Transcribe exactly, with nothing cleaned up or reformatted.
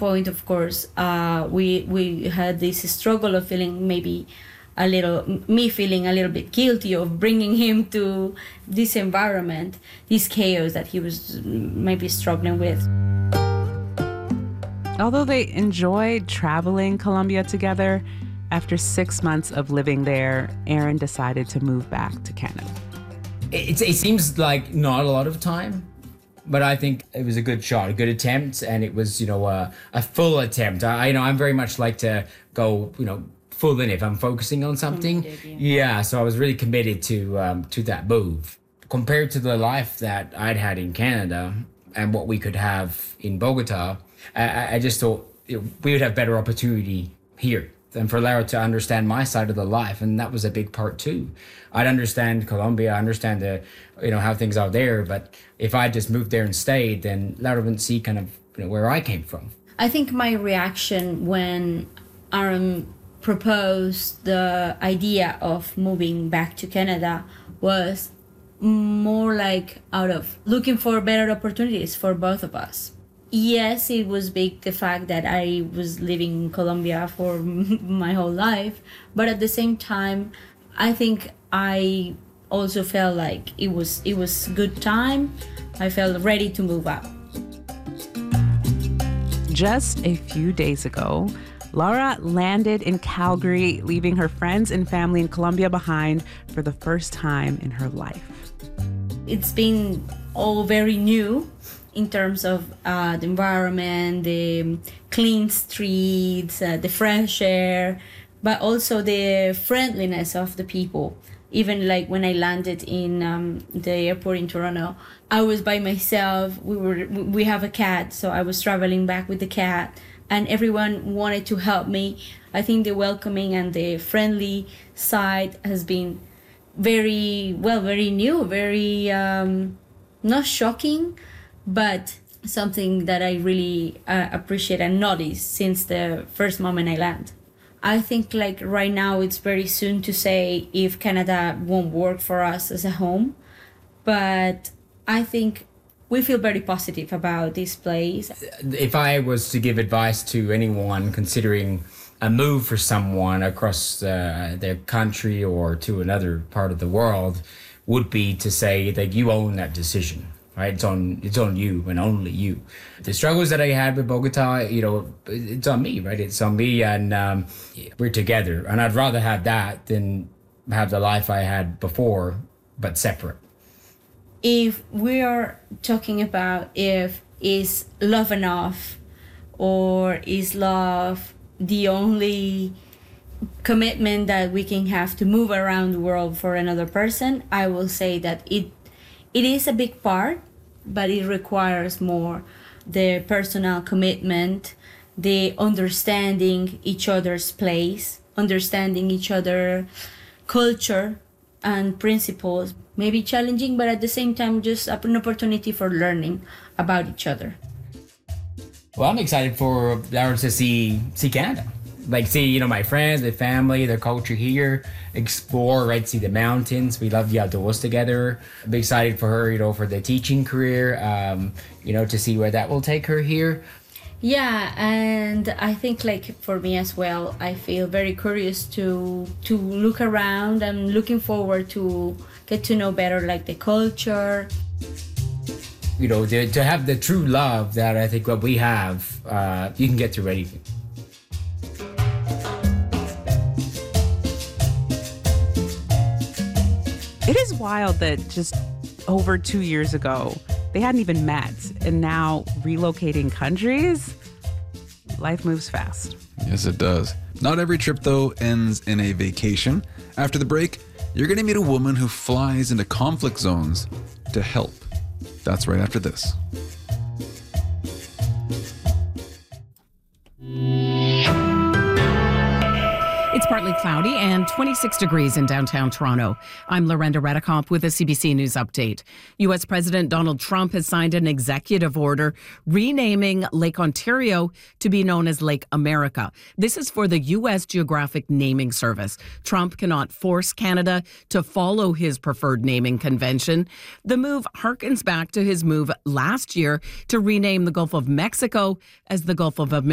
point, of course, uh, we we had this struggle of feeling maybe a little, me feeling a little bit guilty of bringing him to this environment, this chaos that he was maybe struggling with. Although they enjoyed traveling Colombia together, after six months of living there, Aaron decided to move back to Canada. It, it seems like not a lot of time, but I think it was a good shot, a good attempt, and it was, you know, a, a full attempt. I, you know, I'm very much like to go, you know, full in if I'm focusing on something. Committed, yeah. yeah. yeah, so I was really committed to um, to that move. Compared to the life that I'd had in Canada and what we could have in Bogota, I, I just thought you know, we would have better opportunity here. And for Lara to understand my side of the life, and that was a big part too. I'd understand Colombia, I understand the, you know, how things are there, but if I just moved there and stayed, then Lara wouldn't see kind of you know, where I came from. I think my reaction when Aaron proposed the idea of moving back to Canada was more like out of looking for better opportunities for both of us. Yes, it was big, the fact that I was living in Colombia for my whole life, but at the same time, I think I also felt like it was it was good time. I felt ready to move out. Just a few days ago, Lara landed in Calgary, leaving her friends and family in Colombia behind for the first time in her life. It's been all very new in terms of uh, the environment, the clean streets, uh, the fresh air, but also the friendliness of the people. Even like when I landed in um, the airport in Toronto, I was by myself. We were we have a cat, so I was traveling back with the cat, and everyone wanted to help me. I think the welcoming and the friendly side has been very, well, very new, very um, not shocking, but something that I really uh, appreciate and notice since the first moment I land. I think like right now it's very soon to say if Canada won't work for us as a home, but I think we feel very positive about this place. If I was to give advice to anyone considering a move for someone across uh, their country or to another part of the world, would be to say that you own that decision. Right, it's on it's on you and only you. The struggles that I had with Bogota, you know, it's on me, right? It's on me, and um, we're together. And I'd rather have that than have the life I had before, but separate. If we are talking about if is love enough, or is love the only commitment that we can have to move around the world for another person, I will say that it. It is a big part, but it requires more the personal commitment, the understanding each other's place, understanding each other culture and principles. Maybe challenging, but at the same time, just an opportunity for learning about each other. Well, I'm excited for Lara to see see Canada. Like see, you know, my friends, my family, their culture here, explore, right, see the mountains. We love the outdoors together. I'm excited for her, you know, for the teaching career, um, you know, to see where that will take her here. Yeah, and I think like for me as well, I feel very curious to to look around. I'm looking forward to get to know better like the culture. You know, to, to have the true love that I think what we have, uh, you can get through anything. It is wild that just over two years ago, they hadn't even met, and now relocating countries, life moves fast. Yes, it does. Not every trip, though, ends in a vacation. After the break, you're going to meet a woman who flies into conflict zones to help. That's right after this. It's partly cloudy and twenty-six degrees in downtown Toronto. I'm Lorenda Redicomp with a C B C News update. U S President Donald Trump has signed an executive order renaming Lake Ontario to be known as Lake America. This is for the U S Geographic Naming Service. Trump cannot force Canada to follow his preferred naming convention. The move harkens back to his move last year to rename the Gulf of Mexico as the Gulf of